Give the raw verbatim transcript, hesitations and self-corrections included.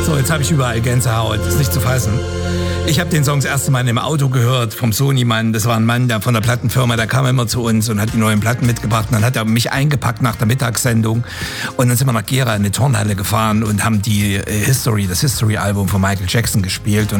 So, jetzt habe ich überall Gänsehaut. Das ist nicht zu fassen. Ich habe den Song das erste Mal im Auto gehört vom Sony-Mann. Das war ein Mann der von der Plattenfirma, der kam immer zu uns und hat die neuen Platten mitgebracht. Und dann hat er mich eingepackt nach der Mittagssendung. Und dann sind wir nach Gera in eine Turnhalle gefahren und haben die History, das History-Album von Michael Jackson gespielt. Und